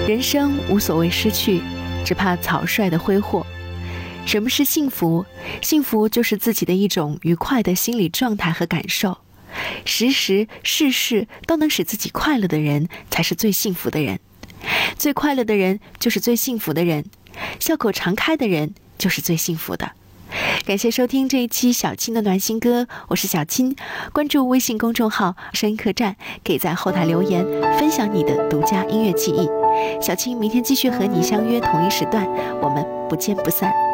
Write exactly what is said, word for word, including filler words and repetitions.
人生无所谓失去，只怕草率的挥霍。什么是幸福？幸福就是自己的一种愉快的心理状态和感受。时时事事都能使自己快乐的人，才是最幸福的人。最快乐的人就是最幸福的人，笑口常开的人就是最幸福的。感谢收听这一期小青的暖心歌，我是小青。关注微信公众号声音客栈，可以在后台留言分享你的独家音乐记忆。小青明天继续和你相约同一时段，我们不见不散。